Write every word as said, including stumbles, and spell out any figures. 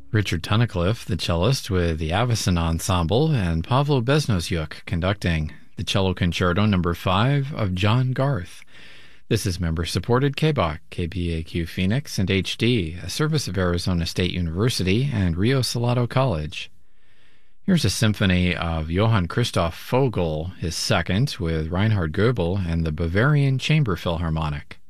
Richard Tunnicliffe, the cellist, with the Avicen Ensemble, and Pavlo Beznosyuk conducting the Cello Concerto Number five of John Garth. This is member-supported K B O C, K P A Q Phoenix, and H D, a service of Arizona State University and Rio Salado College. Here's a symphony of Johann Christoph Vogl, his second, with Reinhard Goebel and the Bavarian Chamber Philharmonic.